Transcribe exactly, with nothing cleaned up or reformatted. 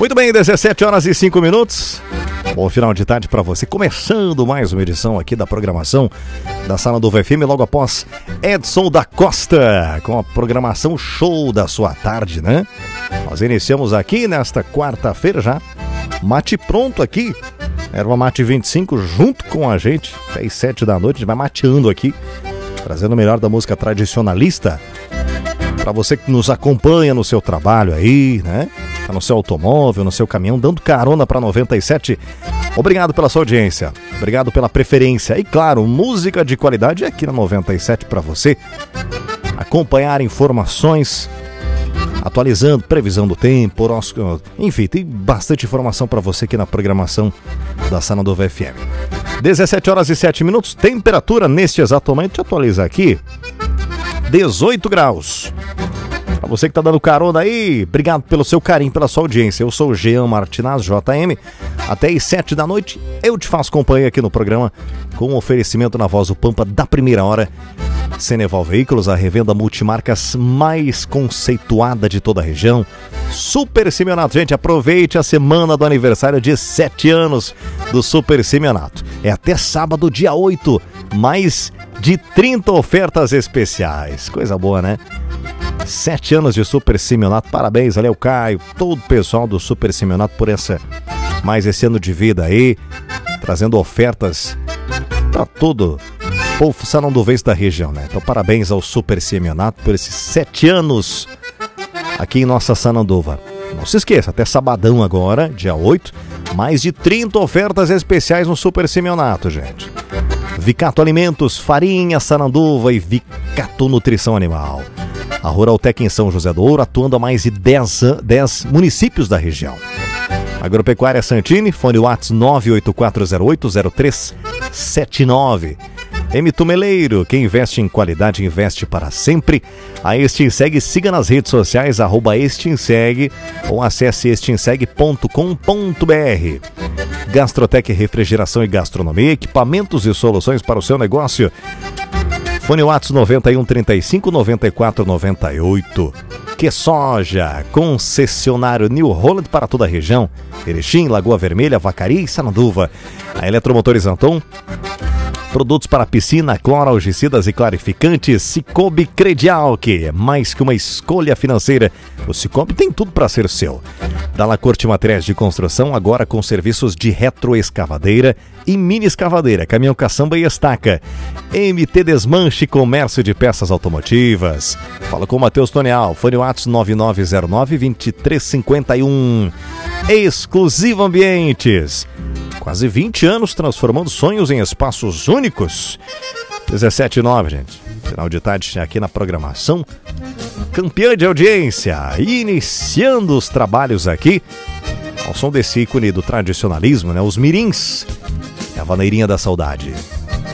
Muito bem, dezessete horas e cinco minutos. Bom final de tarde para você. Começando mais uma edição aqui da programação da Sala do F M, logo após Edson da Costa, com a programação show da sua tarde, né? Nós iniciamos aqui nesta quarta-feira já. Mate pronto aqui. Erva Mate vinte e cinco junto com a gente. Até às sete da noite, a gente vai mateando aqui, trazendo o melhor da música tradicionalista para você que nos acompanha no seu trabalho aí, né? Tá no seu automóvel, no seu caminhão, dando carona para noventa e sete. Obrigado pela sua audiência, obrigado pela preferência. E claro, música de qualidade aqui na noventa e sete para você acompanhar informações, atualizando, previsão do tempo, horóscopo, enfim, tem bastante informação para você aqui na programação da Sananduva F M. dezessete horas e sete minutos, temperatura neste exato momento, deixa eu atualizar aqui, dezoito graus. Para você que tá dando carona aí, obrigado pelo seu carinho, pela sua audiência. Eu sou o Jean Martinaz, J M. Até às sete da noite, eu te faço companhia aqui no programa com um oferecimento na Voz do Pampa da primeira hora. Ceneval Veículos, a revenda multimarcas mais conceituada de toda a região. Super Simeonato, gente, aproveite a semana do aniversário de sete anos do Super Simeonato. É até sábado, dia oito, mais de trinta ofertas especiais. Coisa boa, né? Sete anos de Super Simeonato, parabéns, valeu Caio, todo o pessoal do Super Simeonato por essa, mais esse ano de vida aí, trazendo ofertas para todo o povo sananduvense da região, né? Então parabéns ao Super Simeonato por esses sete anos aqui em nossa Sananduva. Não se esqueça, até sabadão agora, dia oito, mais de trinta ofertas especiais no Super Simeonato, gente. Vicato Alimentos, Farinha Sananduva e Vicato Nutrição Animal. A Ruraltec em São José do Ouro, atuando a mais de dez municípios da região. Agropecuária Santini, fone WhatsApp nove oito quatro zero oito zero três sete nove. M Tumeleiro, quem investe em qualidade, investe para sempre. A Estinseg, siga nas redes sociais, arroba Estinseg, ou acesse estinseg ponto com ponto b r. Gastrotec Refrigeração e Gastronomia, equipamentos e soluções para o seu negócio. Fone WhatsApp noventa e um, trinta e cinco, noventa e quatro, noventa e oito. Que Soja, concessionário New Holland para toda a região. Erechim, Lagoa Vermelha, Vacaria e Sananduva. A Eletromotores Anton, produtos para piscina, cloro, algicidas e clarificantes. Cicobi Credial, que é mais que uma escolha financeira. O Cicobi tem tudo para ser seu. Dalacorte Materiais de Construção, agora com serviços de retroescavadeira e mini escavadeira, caminhão caçamba e estaca. M T Desmanche, comércio de peças automotivas. Fala com o Matheus Tonial, fone WhatsApp nove nove zero nove, dois três cinco um. Exclusivo Ambientes, quase vinte anos transformando sonhos em espaços únicos. dezessete e nove, gente. Final de tarde aqui na programação. Campeã de audiência, iniciando os trabalhos aqui ao som desse ícone do tradicionalismo, né? Os mirins, a Vaneirinha da Saudade.